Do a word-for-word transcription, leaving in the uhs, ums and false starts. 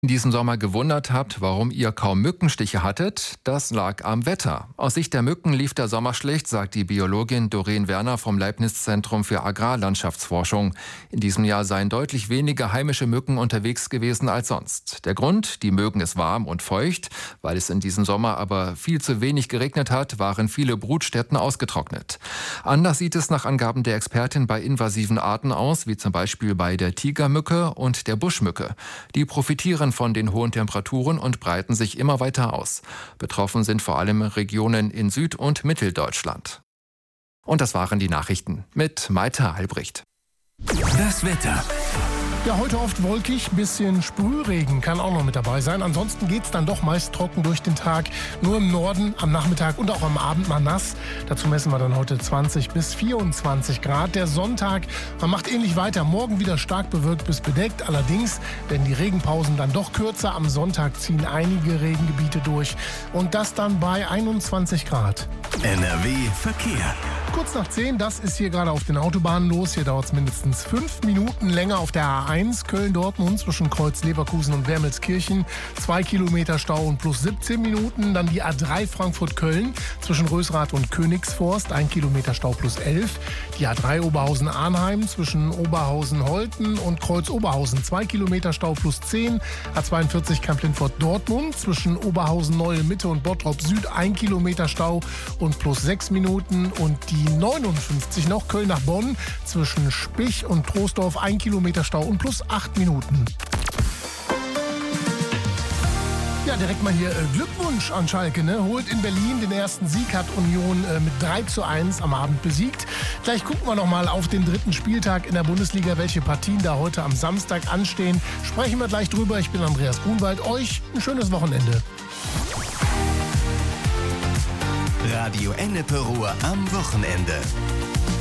In diesem Sommer gewundert habt, warum ihr kaum Mückenstiche hattet, das lag am Wetter. Aus Sicht der Mücken lief der Sommer schlecht, sagt die Biologin Doreen Werner vom Leibniz-Zentrum für Agrarlandschaftsforschung. In diesem Jahr seien deutlich weniger heimische Mücken unterwegs gewesen als sonst. Der Grund, die mögen es warm und feucht. Weil es in diesem Sommer aber viel zu wenig geregnet hat, waren viele Brutstätten ausgetrocknet. Anders sieht es nach Angaben der Expertin bei invasiven Arten aus, wie zum Beispiel bei der Tigermücke und der Buschmücke. Die profitieren von den hohen Temperaturen und breiten sich immer weiter aus. Betroffen sind vor allem Regionen in Süd- und Mitteldeutschland. Und das waren die Nachrichten mit Maita Albrecht. Das Wetter. Ja, heute oft wolkig, bisschen Sprühregen kann auch noch mit dabei sein. Ansonsten geht's dann doch meist trocken durch den Tag. Nur im Norden am Nachmittag und auch am Abend mal nass. Dazu messen wir dann heute zwanzig bis vierundzwanzig Grad. Der Sonntag, man macht ähnlich weiter. Morgen wieder stark bewölkt bis bedeckt. Allerdings werden die Regenpausen dann doch kürzer. Am Sonntag ziehen einige Regengebiete durch. Und das dann bei einundzwanzig Grad. N R W Verkehr. Kurz nach zehn, das ist hier gerade auf den Autobahnen los. Hier dauert es mindestens fünf Minuten länger auf der A eins Köln-Dortmund zwischen Kreuz Leverkusen und Wermelskirchen. Zwei Kilometer Stau und plus siebzehn Minuten. Dann die A drei Frankfurt-Köln zwischen Rösrath und Königsforst. Ein Kilometer Stau plus elf. Die A drei Oberhausen-Arnheim zwischen Oberhausen-Holten und Kreuz-Oberhausen. Zwei Kilometer Stau plus zehn. A zweiundvierzig Kamp-Lindfort-Dortmund zwischen Oberhausen-Neue-Mitte und Bottrop-Süd. Ein Kilometer Stau und plus sechs Minuten. Und die neunundfünfzig noch Köln nach Bonn zwischen Spich und Troisdorf. Ein Kilometer Stau und plus acht Minuten. Ja, direkt mal hier äh, Glückwunsch an Schalke, ne? Holt in Berlin den ersten Sieg, hat Union äh, mit drei zu eins am Abend besiegt. Gleich gucken wir noch mal auf den dritten Spieltag in der Bundesliga, welche Partien da heute am Samstag anstehen. Sprechen wir gleich drüber. Ich bin Andreas Grunwald. Euch ein schönes Wochenende. Radio Ennepe Ruhr am Wochenende.